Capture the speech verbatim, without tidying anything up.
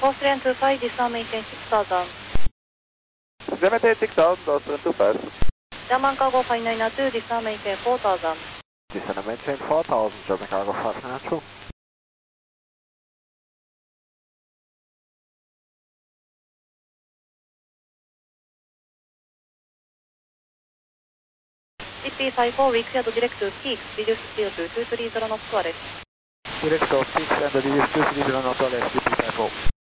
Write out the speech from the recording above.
Austrian two five, disarm maintain six thousand. Maintain six thousand, Austrian two five. German cargo five nine two, disarm maintain four thousand. Disarm maintain four thousand, German cargo five nine two. C P five four, we clear to direct to peaks, reduce speed to two three zero knots to arrest. Direct to peaks and reduce two three zero knots to arrest, C P five four.